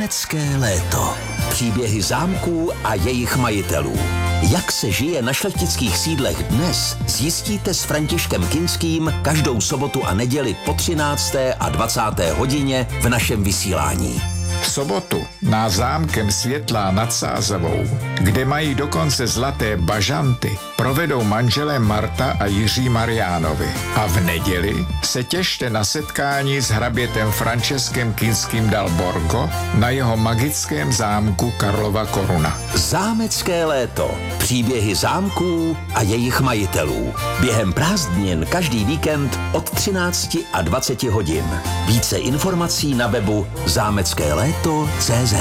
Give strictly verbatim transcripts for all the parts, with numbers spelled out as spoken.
Zámecké léto. Příběhy zámků a jejich majitelů. Jak se žije na šlechtických sídlech dnes, zjistíte s Františkem Kinským každou sobotu a neděli po třinácté a dvacáté hodině v našem vysílání. V sobotu na zámkem Světlá nad Sázavou, kde mají dokonce zlaté bažanty, provedou manželé Marta a Jiří Mariánovi. A v neděli se těšte na setkání s hrabětem Franceskem Kinským dal Borgo na jeho magickém zámku Karlova Koruna. Zámecké léto. Příběhy zámků a jejich majitelů. Během prázdnin každý víkend od třinácti a dvaceti hodin. Více informací na webu zámecké léto tečka cé zet.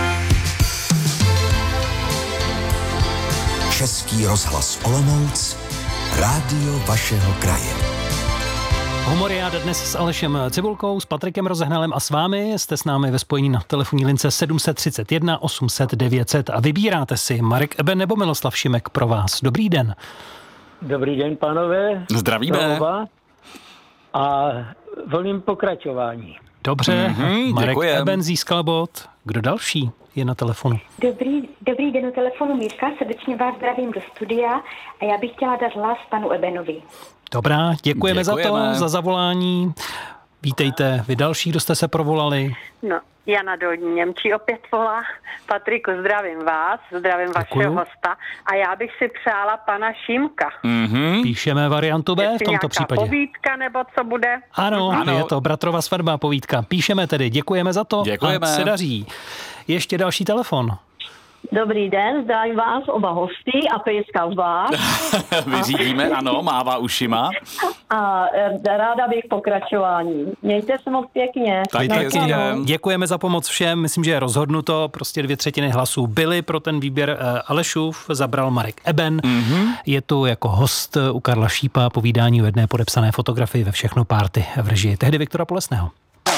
Český rozhlas Olomouc, rádio vašeho kraje. Humoriáda dnes s Alešem Cibulkou, s Patrikem Rozehnalem a s vámi. Jste s námi ve spojení na telefonní lince sedm set třicet jedna osm set devět set a vybíráte si Marek Eben nebo Miloslav Šimek pro vás. Dobrý den. Dobrý den, pánové. Zdravíme. A volím pokračování. Dobře, mm-hmm, Marek děkujem. Eben získal bod. Kdo další je na telefonu? Dobrý, dobrý den, u telefonu Míška, srdečně vás zdravím do studia a já bych chtěla dát hlas panu Ebenovi. Dobrá, děkujeme, Děkujeme. za to, za zavolání. Vítejte vy další, kdo jste se provolali. No, Jana Dolní Němčí opět volá. Patriku, zdravím vás, zdravím Děkuju. vašeho hosta a já bych si přála pana Šímka. Mm-hmm. Píšeme variantu B v Jestli tomto nějaká případě. povídka nebo co bude? Ano, Ano. je to bratrova svatba povídka. Píšeme tedy, děkujeme za to. Děkujeme. A se daří. Ještě další telefon. Dobrý den, zdravím vás oba hosty a pejska z vás. Vyřídíme, ano, mává ušima. A e, ráda bych pokračování. Mějte se moc pěkně. Taky hezký den. Děkujeme za pomoc všem, myslím, že je rozhodnuto, prostě dvě třetiny hlasů byly pro ten výběr. Alešův zabral Marek Eben, mm-hmm. Je tu jako host u Karla Šípa, povídání o jedné podepsané fotografii ve Všechno párty v režii tehdy Viktora Polesného.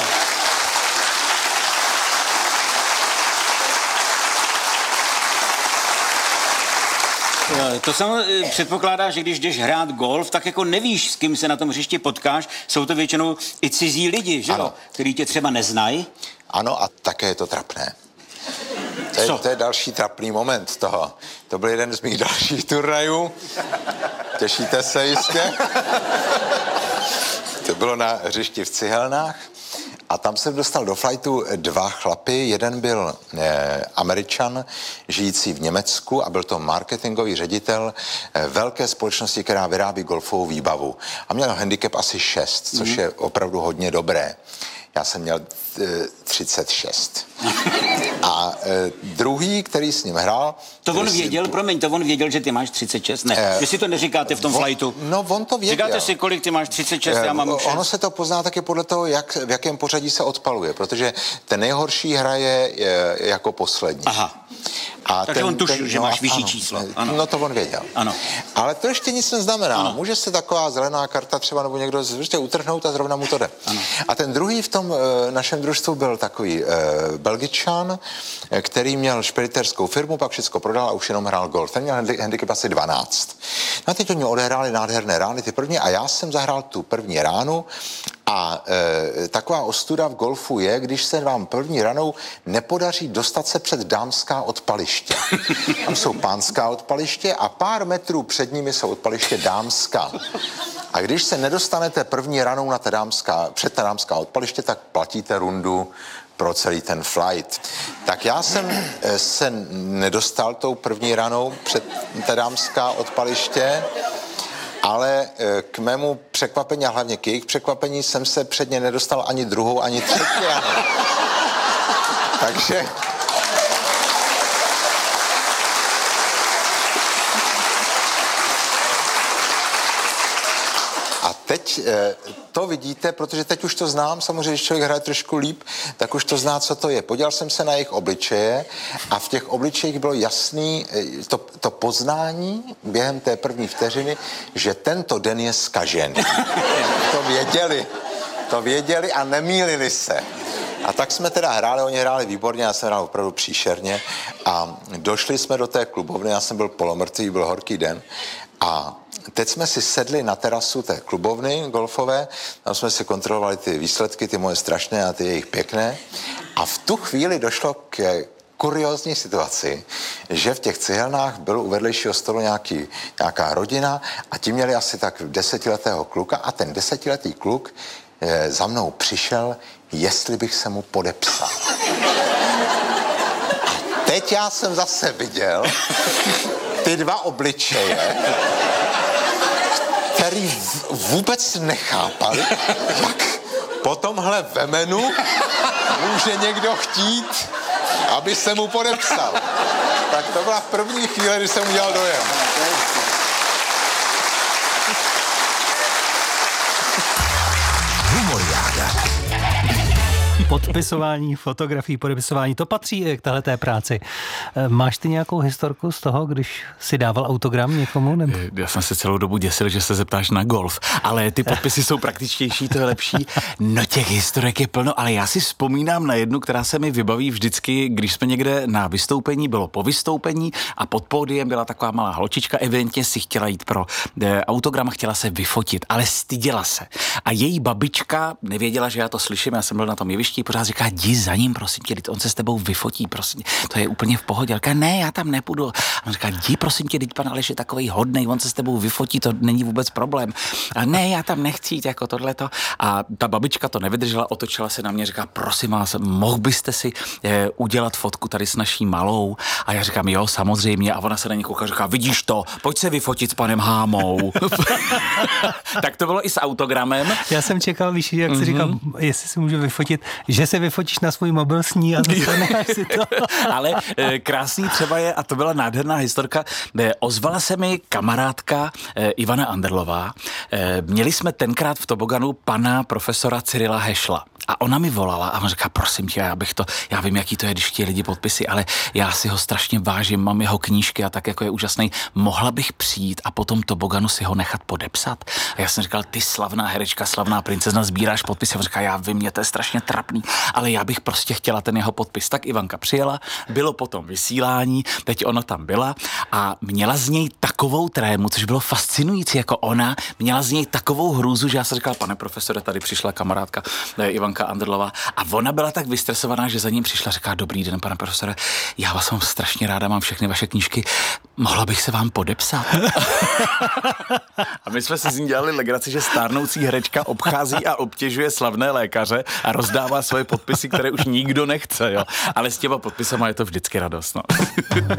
To samo předpokládá, že když jdeš hrát golf, tak jako nevíš, s kým se na tom hřišti potkáš. Jsou to většinou i cizí lidi, že jo? Který tě třeba neznají. Ano, a také je to trapné. To je, to je další trapný moment toho. To byl jeden z mých dalších turnajů. Těšíte se jistě? To bylo na hřišti v Cihelnách. A tam jsem dostal do flightu dva chlapy. Jeden byl eh, Američan, žijící v Německu a byl to marketingový ředitel eh, velké společnosti, která vyrábí golfovou výbavu. A měl handicap asi šest, což je opravdu hodně dobré. Já jsem měl e, třicet šest. A e, druhý, který s ním hrál... To on si... věděl, promiň, to on věděl, že ty máš třicet šest, ne? E, Vy si to neříkáte v tom on, flightu. No, on to věděl. Říkáte si, kolik ty máš třicet šest, e, já mám šest. Ono se to pozná taky podle toho, jak, v jakém pořadí se odpaluje, protože ten nejhorší hraje je, jako poslední. Aha. A takže ten, on tušil, ten, že no, máš vyšší ano, číslo. Ano. No to on věděl. Ano. Ale to ještě nic neznamená. Ano. Může se taková zelená karta třeba nebo někdo prostě utrhnout a zrovna mu to jde. Ano. A ten druhý v tom e, našem družstvu byl takový e, Belgičan, e, který měl špediterskou firmu, pak všechno prodal a už jenom hrál golf. Ten měl handicap asi dvanáct. No a teď oni odehráli nádherné rány, ty první, a já jsem zahrál tu první ránu. A e, taková ostuda v golfu je, když se vám první ranou nepodaří dostat se před dámská odpaliště. Tam jsou pánská odpaliště a pár metrů před nimi jsou odpaliště dámská. A když se nedostanete první ranou na ta dámská, před ta dámská odpaliště, tak platíte rundu pro celý ten flight. Tak já jsem se nedostal tou první ranou před ta dámská odpaliště, ale k mému překvapení a hlavně k jejich překvapení jsem se před ně nedostal ani druhou, ani třetí ranou. Takže... A teď to vidíte, protože teď už to znám, samozřejmě, když člověk hraje trošku líp, tak už to zná, co to je. Podíval jsem se na jejich obličeje a v těch obličejích bylo jasný to, to poznání během té první vteřiny, že tento den je zkažený. To věděli, to věděli a nemýlili se. A tak jsme teda hráli, oni hráli výborně, já jsem hrál opravdu příšerně a došli jsme do té klubovny, já jsem byl polomrtvý, byl horký den a teď jsme si sedli na terasu té klubovny golfové, tam jsme si kontrolovali ty výsledky, ty moje strašné a ty jejich pěkné a v tu chvíli došlo k kuriózní situaci, že v těch cihelnách byl u vedlejšího stolu nějaký, nějaká rodina a ti měli asi tak desetiletého kluka a ten desetiletý kluk e, za mnou přišel, jestli bych se mu podepsal. A teď já jsem zase viděl ty dva obličeje, který vůbec nechápali, jak po tomhle vemenu může někdo chtít, aby se mu podepsal. Tak to byla první chvíle, kdy jsem udělal dojem. Humoriáda. Podpisování fotografií, podepisování, to patří k téhleté práci. Máš ty nějakou historku z toho, když si dával autogram někomu? Nebo? Já jsem se celou dobu děsil, že se zeptáš na golf, ale ty podpisy jsou praktičtější, to je lepší. No těch historek je plno, ale já si vzpomínám na jednu, která se mi vybaví vždycky, když jsme někde na vystoupení, bylo po vystoupení a pod pódiem byla taková malá holčička, evidentně si chtěla jít pro autogram a chtěla se vyfotit, ale styděla se. A její babička nevěděla, že já to slyším, já jsem byl na tom jevišti, pořád říká, jdi za ním, prosím tě, on se s tebou vyfotí, prosím tě, to je úplně v pohodě. A říká, ne, já tam nepůjdu. A on říká, jdi, prosím tě, teď pan Aleš je takovej hodnej, on se s tebou vyfotí, to není vůbec problém. A ne, já tam nechci jít, jako tohleto. A ta babička to nevydržela, otočila se na mě, říká, prosím vás, mohl byste si eh, udělat fotku tady s naší malou? A já říkám, jo, samozřejmě. A ona se na ní kouká, říká, vidíš to, pojď se vyfotit s panem Hámou. Tak to bylo i s autogramem. Já jsem čekal, víš, jak si říkal, jestli si můžu vyfotit, že se vyfotíš na svůj mobil s ní a zase necháš si to. Ale e, krásný třeba je, a to byla nádherná historka, e, ozvala se mi kamarádka e, Ivana Anderlová. E, měli jsme tenkrát v toboganu pana profesora Cyrila Hešla. A ona mi volala a on říká, prosím tě, já bych to, já vím, jaký to je, když chtějí lidi podpisy, ale já si ho strašně vážím, mám jeho knížky a tak, jako je úžasný. Mohla bych přijít a potom toboganu si ho nechat podepsat? A já jsem říkal, ty slavná herečka, slavná princezna, sbíráš podpisy. A on říká, já vím, mě to je strašně trapný, ale já bych prostě chtěla ten jeho podpis. Tak Ivanka přijela, bylo potom vysílání, teď ona tam byla a měla z něj takovou trému, což bylo fascinující, jako ona měla z něj takovou hrůzu, že já jsem říkal, pane profesore, tady přišla kamarádka Ivanka Anderlová a ona byla tak vystresovaná, že za ním přišla, říká, dobrý den, pane profesore, já vás mám strašně ráda, mám všechny vaše knížky, mohla bych se vám podepsat? A my jsme si z ní dělali legraci, že stárnoucí herečka obchází a obtěžuje slavné lékaře a rozdává svoje podpisy, které už nikdo nechce, jo. Ale s těma podpisama je to vždycky radost, no.